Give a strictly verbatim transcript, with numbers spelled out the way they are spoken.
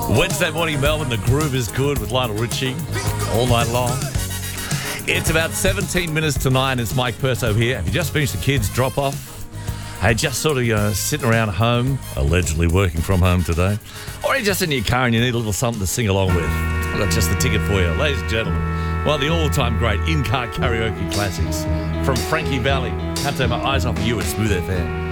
Wednesday morning, Melbourne. The groove is good with Lionel Richie all night long. It's about seventeen minutes to nine. It's Mike Perso here. Have you just finished the kids' drop-off? Hey, just sort of uh, sitting around home, allegedly working from home today, or you're just in your car and you need a little something to sing along with. I've got just the ticket for you. Ladies and gentlemen, one of the all-time great in-car karaoke classics from Frankie Valli. Can't take my eyes off you at Smooth F M.